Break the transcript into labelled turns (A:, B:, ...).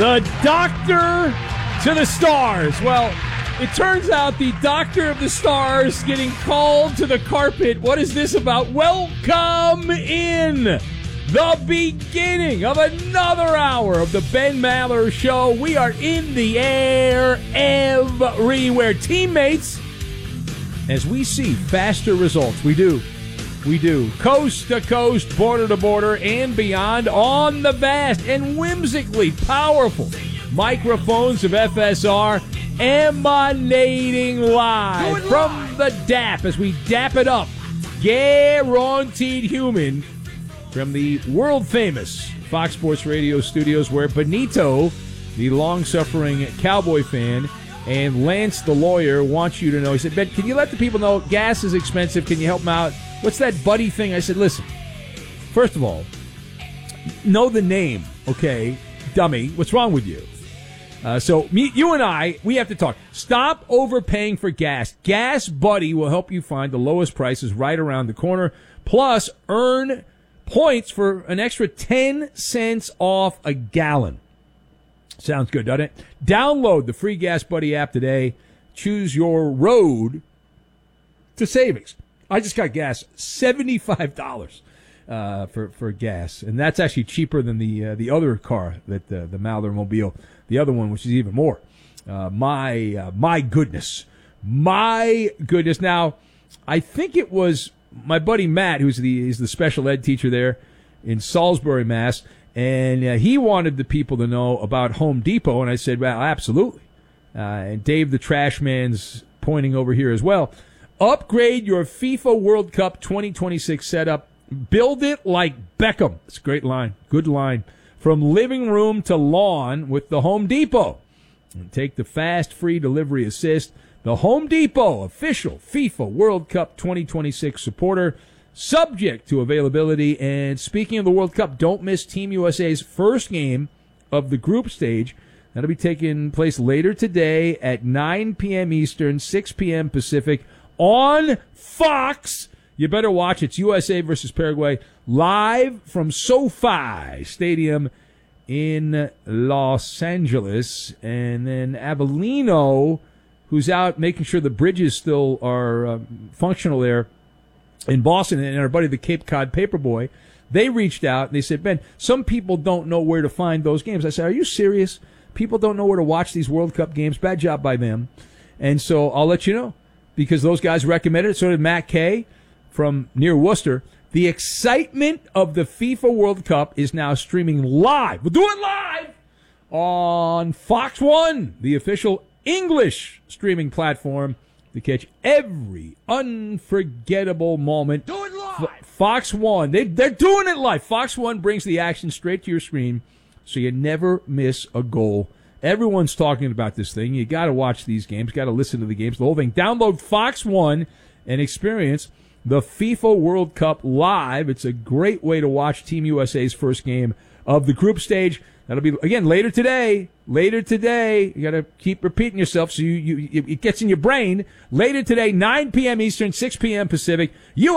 A: The doctor to the stars. Well, it turns out the doctor of the stars getting called to the carpet. What is this about? Welcome in the beginning of another hour of the Ben Maller Show. We are in the air everywhere. Teammates, as we see faster results, we do. Coast to coast, border to border, and beyond on the vast and whimsically powerful microphones of FSR, emanating live from the DAP as we dap it up. Guaranteed Human from the world-famous Fox Sports Radio studios, where Benito, the long-suffering Cowboy fan, and Lance, the lawyer, wants you to know. He said, Ben, can you let the people know gas is expensive? Can you help them out? What's that buddy thing? I said, listen, first of all, know the name, okay, dummy. What's wrong with you? So you and I, we have to talk. Stop overpaying for gas. Gas Buddy will help you find the lowest prices right around the corner. Plus, earn points for an extra 10 cents off a gallon. Sounds good, doesn't it? Download the free Gas Buddy app today. Choose your road to savings. I just got gas, $75 for gas, and that's actually cheaper than the other car, that the Maller Mobile, the other one, which is even more. My goodness. Now, I think it was my buddy Matt, he's the special ed teacher there in Salisbury, Mass, and he wanted the people to know about Home Depot, and I said, well, absolutely. And Dave the Trash Man's pointing over here as well. Upgrade your FIFA World Cup 2026 setup. Build it like Beckham. It's a great line. Good line. From living room to lawn with the Home Depot. And take the fast, free delivery assist. The Home Depot, official FIFA World Cup 2026 supporter, subject to availability. And speaking of the World Cup, don't miss Team USA's first game of the group stage. That'll be taking place later today at 9 p.m. Eastern, 6 p.m. Pacific on Fox. You better watch. It's USA versus Paraguay live from SoFi Stadium in Los Angeles. And then Avellino, who's out making sure the bridges still are functional there in Boston, and our buddy the Cape Cod Paperboy, they reached out and they said, Ben, some people don't know where to find those games. I said, are you serious? People don't know where to watch these World Cup games. Bad job by them. And so I'll let you know, because those guys recommended it. So did Matt Kay from near Worcester. The excitement of the FIFA World Cup is now streaming live. We'll do it live on Fox One, the official English streaming platform, to catch every unforgettable moment. Do it live. Fox One, they're doing it live. Fox One brings the action straight to your screen, so you never miss a goal. Everyone's talking about this thing. You got to watch these games, got to listen to the games, the whole thing. Download Fox One and experience the FIFA World Cup live. It's a great way to watch Team USA's first game of the group stage. That'll be, again, later today. You got to keep repeating yourself so it gets in your brain. Later today, 9 p.m. Eastern, 6 p.m. Pacific.